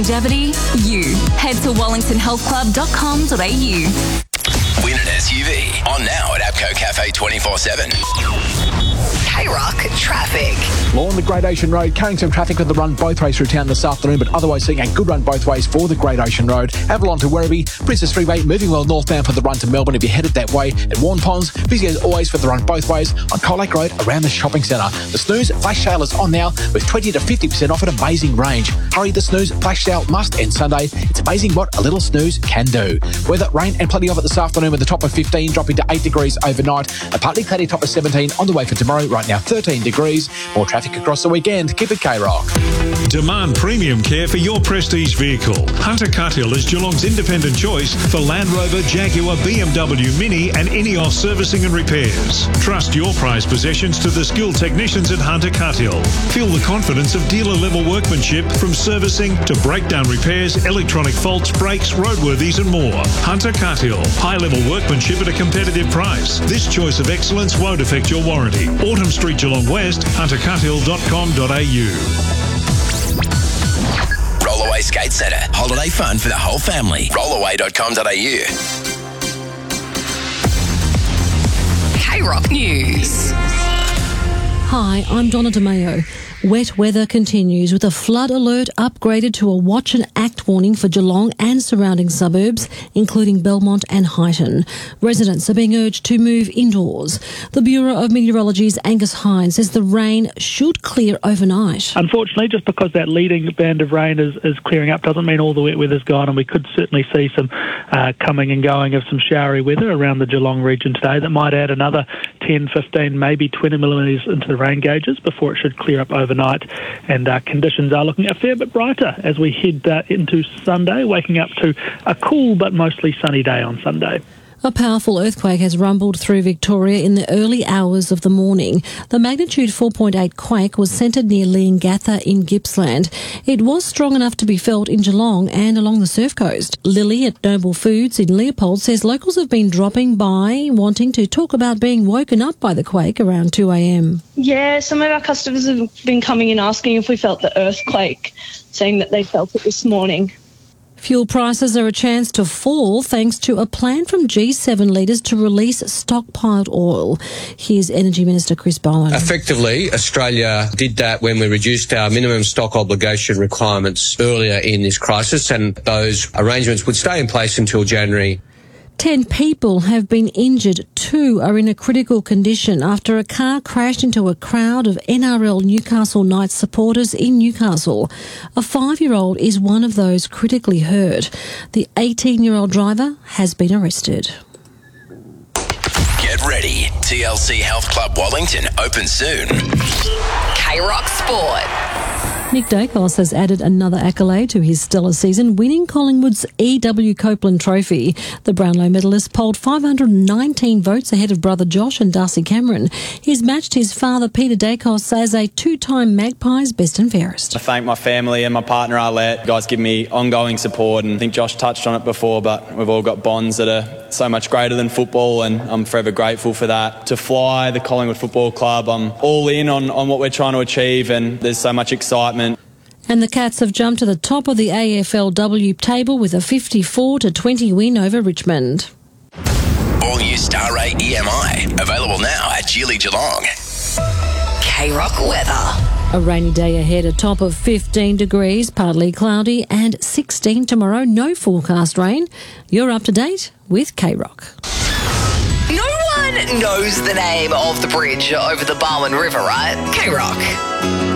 Longevity, you. Head to wellingtonhealthclub.com.au. Win an SUV. On now at APCO Cafe 24/7. K-Rock traffic. Along the Great Ocean Road, carrying some traffic with the run both ways through town this afternoon, but otherwise seeing a good run both ways for the Great Ocean Road. Avalon to Werribee, Princess Freeway moving well northbound for the run to Melbourne if you're headed that way. At Warren Ponds, busy as always for the run both ways on Coal Lake Road around the shopping centre. The Snooze flash sale is on now with 20 to 50% off at amazing range. Hurry, the Snooze flash sale must end Sunday. It's amazing what a little snooze can do. Weather, rain and plenty of it this afternoon with the top of 15 dropping to 8 degrees overnight. A partly cloudy top of 17 on the way for tomorrow. Right now 13 degrees. More traffic across the weekend. Keep it K-Rock. Demand premium care for your prestige vehicle. Hunter Cuthill is Geelong's independent choice for Land Rover, Jaguar, BMW Mini and Ineos servicing and repairs. Trust your prized possessions to the skilled technicians at Hunter Cuthill. Feel the confidence of dealer-level workmanship from servicing to breakdown repairs, electronic faults, brakes, roadworthies and more. Hunter Cuthill. High-level workmanship at a competitive price. This choice of excellence won't affect your warranty. Autumn Street, Geelong West, huntercuthill.com.au. Rollaway Skate Centre. Holiday fun for the whole family. Rollaway.com.au. K-Rock News. Hi, I'm Donna DeMayo. Wet weather continues with a flood alert upgraded to a watch and act warning for Geelong and surrounding suburbs, including Belmont and Highton. Residents are being urged to move indoors. The Bureau of Meteorology's Angus Hine says the rain should clear overnight. Unfortunately, just because that leading band of rain is clearing up doesn't mean all the wet weather's gone, and we could certainly see some coming and going of some showery weather around the Geelong region today that might add another 10, 15, maybe 20 millimetres into the rain gauges before it should clear up overnight. And conditions are looking a fair bit brighter as we head into Sunday, waking up to a cool but mostly sunny day on Sunday. A powerful earthquake has rumbled through Victoria in the early hours of the morning. The magnitude 4.8 quake was centred near Leongatha in Gippsland. It was strong enough to be felt in Geelong and along the Surf Coast. Lily at Noble Foods in Leopold says locals have been dropping by wanting to talk about being woken up by the quake around 2 a.m. Yeah, some of our customers have been coming in asking if we felt the earthquake, saying that they felt it this morning. Fuel prices are a chance to fall thanks to a plan from G7 leaders to release stockpiled oil. Here's Energy Minister Chris Bowen. Effectively, Australia did that when we reduced our minimum stock obligation requirements earlier in this crisis, and those arrangements would stay in place until January. 10 people have been injured. 2 are in a critical condition after a car crashed into a crowd of NRL Newcastle Knights supporters in Newcastle. A 5-year-old is one of those critically hurt. The 18-year-old driver has been arrested. Get ready. TLC Health Club Wellington open soon. K-Rock Sport. Nick Dacos has added another accolade to his stellar season, winning Collingwood's E.W. Copeland Trophy. The Brownlow medalist polled 519 votes ahead of brother Josh and Darcy Cameron. He's matched his father Peter Dacos as a 2-time Magpies best and fairest. I thank my family and my partner Arlette. You guys give me ongoing support, and I think Josh touched on it before, but we've all got bonds that are so much greater than football, and I'm forever grateful for that. To fly the Collingwood Football Club, I'm all in on what we're trying to achieve, and there's so much excitement. And the Cats have jumped to the top of the AFLW table with a 54-20 win over Richmond. All new Star Ray EMI. Available now at Geely Geelong. K-Rock weather. A rainy day ahead, a top of 15 degrees, partly cloudy, and 16 tomorrow. No forecast rain. You're up to date with K-Rock. No one knows the name of the bridge over the Barwon River, right? K-Rock.